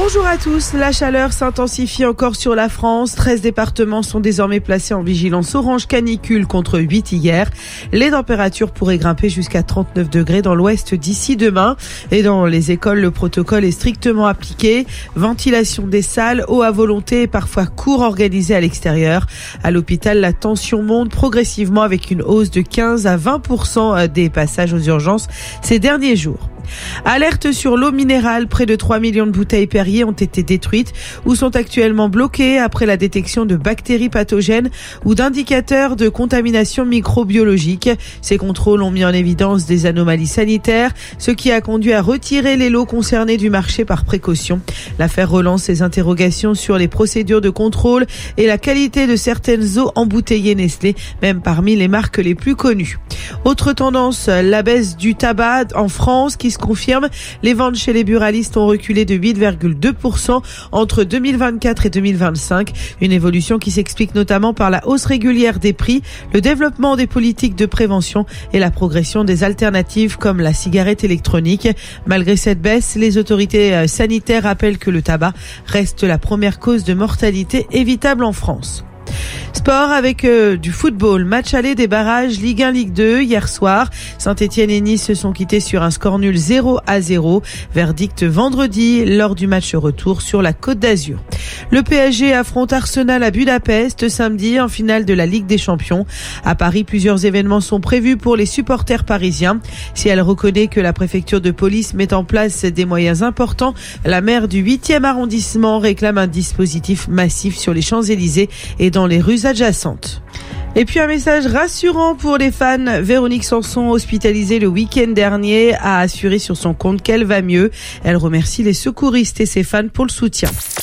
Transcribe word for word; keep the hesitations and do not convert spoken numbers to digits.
Bonjour à tous. La chaleur s'intensifie encore sur la France. treize départements sont désormais placés en vigilance orange canicule contre huit hier. Les températures pourraient grimper jusqu'à trente-neuf degrés dans l'ouest d'ici demain. Et dans les écoles, le protocole est strictement appliqué. Ventilation des salles, eau à volonté et parfois cours organisés à l'extérieur. À l'hôpital, la tension monte progressivement avec une hausse de quinze à vingt pour cent des passages aux urgences ces derniers jours. Alerte sur l'eau minérale. Près de trois millions de bouteilles Perrier ont été détruites ou sont actuellement bloquées après la détection de bactéries pathogènes ou d'indicateurs de contamination microbiologique. Ces contrôles ont mis en évidence des anomalies sanitaires, ce qui a conduit à retirer les lots concernés du marché par précaution. L'affaire relance les interrogations sur les procédures de contrôle et la qualité de certaines eaux embouteillées Nestlé, même parmi les marques les plus connues. Autre tendance, la baisse du tabac en France qui se confirme. Les ventes chez les buralistes ont reculé de huit virgule deux pour cent entre deux mille vingt-quatre et deux mille vingt-cinq. Une évolution qui s'explique notamment par la hausse régulière des prix, le développement des politiques de prévention et la progression des alternatives comme la cigarette électronique. Malgré cette baisse, les autorités sanitaires rappellent que le tabac reste la première cause de mortalité évitable en France. Sport avec euh, du football. Match aller des barrages Ligue un, Ligue deux hier soir. Saint-Etienne et Nice se sont quittés sur un score nul zéro à zéro. Verdict vendredi lors du match retour sur la Côte d'Azur. Le P S G affronte Arsenal à Budapest samedi en finale de la Ligue des Champions. À Paris, plusieurs événements sont prévus pour les supporters parisiens. Si elle reconnaît que la préfecture de police met en place des moyens importants, la maire du huitième arrondissement réclame un dispositif massif sur les Champs-Élysées et dans les rues adjacentes. Et puis un message rassurant pour les fans. Véronique Sanson, hospitalisée le week-end dernier, a assuré sur son compte qu'elle va mieux. Elle remercie les secouristes et ses fans pour le soutien.